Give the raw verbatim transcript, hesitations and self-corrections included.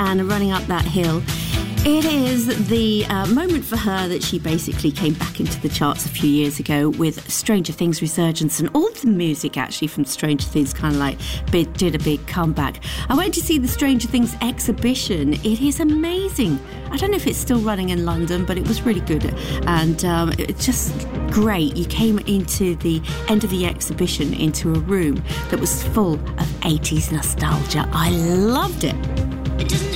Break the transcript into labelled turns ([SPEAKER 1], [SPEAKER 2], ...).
[SPEAKER 1] and Running Up That Hill. It is the uh, moment for her that she basically came back into the charts a few years ago with Stranger Things Resurgence, and all the music actually from Stranger Things kind of like bit, did a big comeback. I went to see the Stranger Things exhibition. It is amazing. I don't know if it's still running in London, but it was really good, and um, it's just great. You came into the end of the exhibition into a room that was full of eighties nostalgia. I loved it.
[SPEAKER 2] It doesn't